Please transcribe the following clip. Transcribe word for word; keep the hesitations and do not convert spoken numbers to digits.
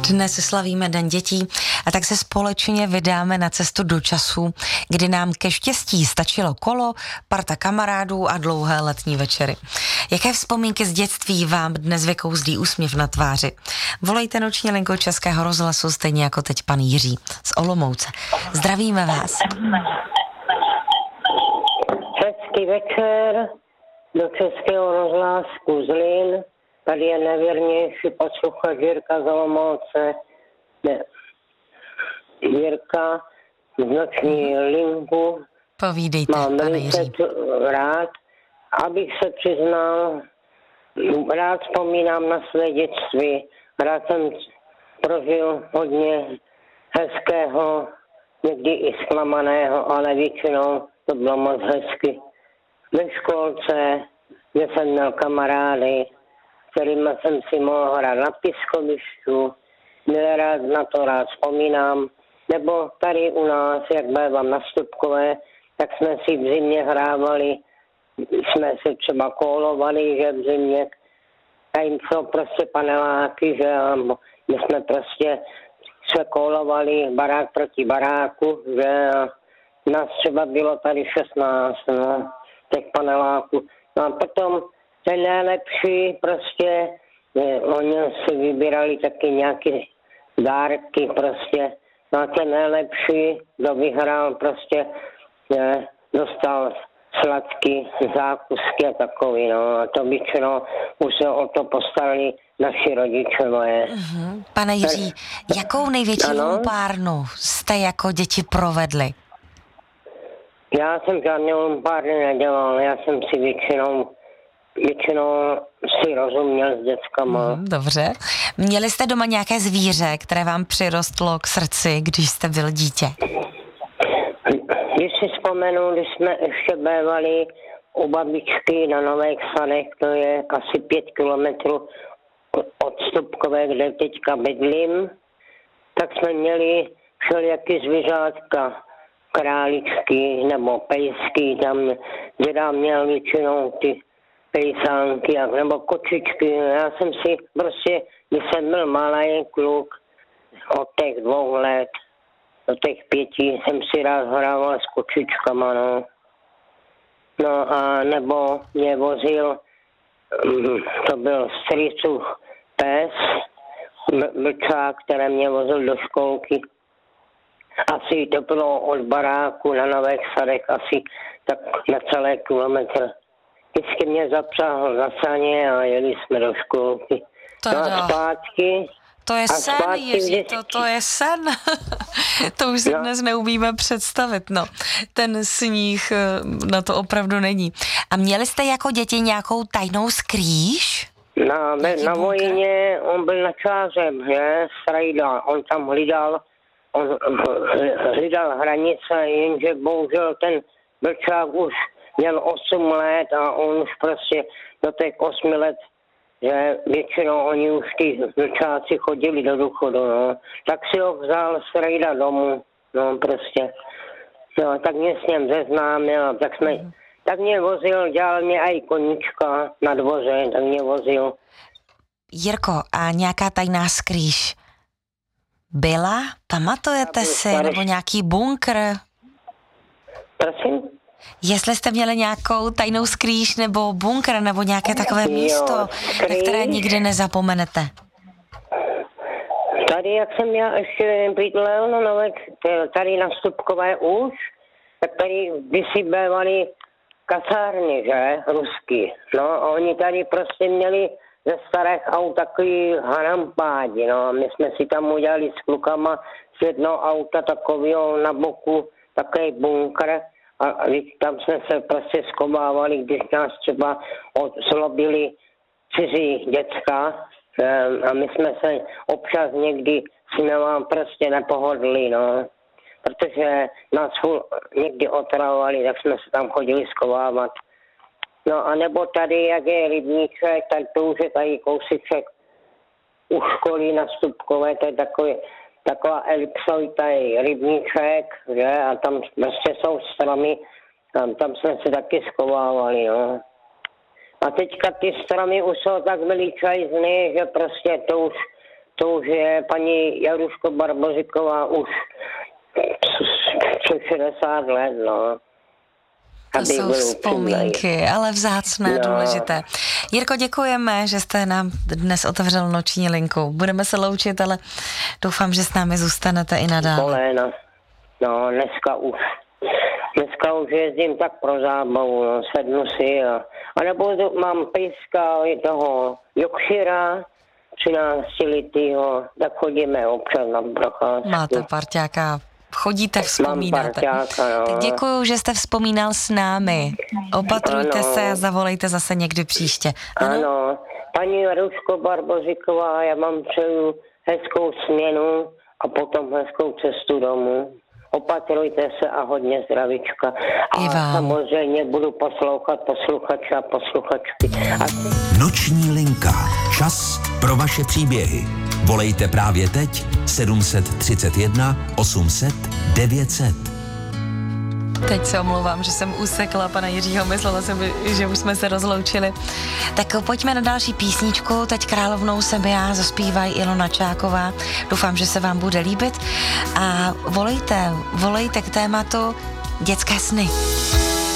Dnes slavíme Den dětí a tak se společně vydáme na cestu do času, kdy nám ke štěstí stačilo kolo, parta kamarádů a dlouhé letní večery. Jaké vzpomínky z dětství vám dnes vykouzdí úsměv na tváři? Volejte noční linku Českého rozhlasu, stejně jako teď pan Jiří z Olomouce. Zdravíme vás. Hezký večer do Českého rozhlasu Zlín. Tady je nevěrnější posluchač Jirka z Olomouce. Ne. Jirka z noční linku. Povídejte, mám pane Jiří. rád. Abych se přiznal, rád vzpomínám na své dětství. Rád jsem prožil hodně hezkého, někdy i zklamaného, ale většinou to bylo moc hezky. Ve školce, kde jsem měl kamarády, kterými jsem si mohl hrát na pískovištu, rád na to rád vzpomínám. Nebo tady u nás, jak bývám na Stupkové, tak jsme si v zimě hrávali, jsme si třeba kólovali, že v zimě, tady jsou prostě paneláky, že my jsme prostě se kólovali barák proti baráku, že nás třeba bylo tady šestnáct, no, těch paneláků. No a potom ten nejlepší prostě, je, oni si vybírali taky nějaké dárky prostě. No a ten nejlepší, kdo vyhrál prostě, je, dostal sladký zákusky a takový, no. A to většinou už se o to postarali naši rodičové. Mm-hmm. Pane Jiří, jakou největší lumpárnu jste jako děti provedli? Já jsem žádný lumpárny nedělal, já jsem si většinou Většinou si rozuměl s dětskama. Mm, dobře. Měli jste doma nějaké zvíře, které vám přirostlo k srdci, když jste byl dítě? Když si vzpomenu, když jsme ještě bývali u babičky na Nových Sadech, to je asi pět kilometrů od Stupkové, kde teďka bydlím, tak jsme měli všelijaký zvířátka, králičky nebo pejsky, tam děda měl většinou ty pejsánky nebo kočičky. Já jsem si prostě, když jsem byl malý kluk, od těch dvou let do těch pěti jsem si rád hrával s kočičkama, no. No a nebo mě vozil, to byl strýcův pes, mlčák, který mě vozil do školky. Asi to bylo od baráku na Nových Sadech, asi tak na celé kilometr. Vždycky mě zapřáhl na saně a jeli jsme do školky. No a zpátky. To je sen, Jiří, to, to je sen. To už si no. dnes neumíme představit, no. Ten sníh, na to opravdu není. A měli jste jako děti nějakou tajnou skrýš? Na, na vojně on byl načářem, že? Strajda. On tam hlídal, on hlídal hranice, jenže bohužel ten Vlčák už měl osm let a on už prostě do těch osmi let, že většinou oni už ty vlčáci chodili do důchodu, no. Tak si ho vzal strejda domů, no prostě. No, tak mě s ním seznámil, tak jsme, mm. tak mě vozil, dělal mě i koníčka na dvoře, tak mě vozil. Jirko, a nějaká tajná skrýš byla? Pamatujete si? Starý. Nebo nějaký bunkr? Prosím? Jestli jste měli nějakou tajnou skrýš nebo bunkr nebo nějaké takové jo, místo, skrýš, na které nikdy nezapomenete. Tady, jak jsem já ještě bydlel, no, no, tady na Stupkové už, tak tady kdysi bývaly kasárny, že, rusky. No a oni tady prostě měli ze starých aut takový harampádi, no. My jsme si tam udělali s klukama z jednoho auta takového na boku, takový bunkr. A tam jsme se prostě skovávali, když nás třeba zlobili cizí děcka a my jsme se občas někdy s nimi prostě nepohodli, no. Protože nás někdy otravovali, tak jsme se tam chodili skovávat. No a nebo tady, jak je rybníček, tak to už je tady kousíček u školy na Stupkové, to je takový taková elipsovitá rybníček, že, a tam prostě jsou stromy, tam, tam jsme se taky schovávali, no. A teďka ty stromy už jsou tak veličajzny, že prostě to už to už je paní Jaruško Barbořiková už přes šedesát let, no. To jsou vzpomínky, ale vzácné, no. Důležité. Jirko, děkujeme, že jste nám dnes otevřel noční linku. Budeme se loučit, ale doufám, že s námi zůstanete i nadále. Kolena. No, dneska už. Dneska už jezdím tak pro zábavu, no, sednu si a, a nebo mám pejska i toho Yorkshira, třináctiletýho, tak chodíme občas na procházku. Máte parťáka, chodíte, vzpomínáte. Mám parťáka, no. Tak děkuju, že jste vzpomínal s námi. Opatrujte ano. se a zavolejte zase někdy příště. Ano, ano. Paní Jaruško Barbořiková, já vám přeju hezkou směnu a potom hezkou cestu domů. Opatrujte se a hodně zdravíčka. A samozřejmě budu poslouchat posluchače a posluchačky. A... Noční linka. Čas pro vaše příběhy. Volejte právě teď sedm set třicet jedna osm set devět set. Teď se omlouvám, že jsem usekla pana Jiřího, myslela jsem, že už jsme se rozloučili. Tak pojďme na další písničku, teď Královnou jsem já, zaspívají Ilona Čáková. Doufám, že se vám bude líbit a volejte, volejte k tématu dětské sny.